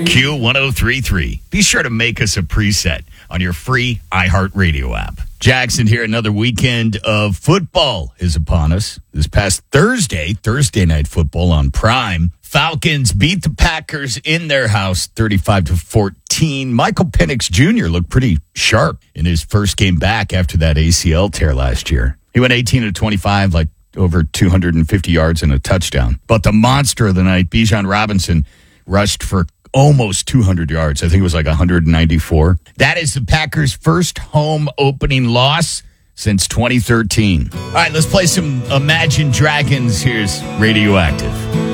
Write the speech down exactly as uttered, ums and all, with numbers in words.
Q one oh three three. Be sure to make us a preset on your free iHeartRadio app. Jackson here. Another weekend of football is upon us. This past Thursday, Thursday night football on Prime. Falcons beat the Packers in their house thirty-five to fourteen. Michael Penix Junior looked pretty sharp in his first game back after that A C L tear last year. He went eighteen to twenty-five, like over two hundred fifty yards and a touchdown. But the monster of the night, Bijan Robinson, rushed for almost two hundred yards. I think it was like one hundred ninety-four. That is the Packers' first home opening loss since twenty thirteen. All right, let's play some Imagine Dragons. Here's Radioactive.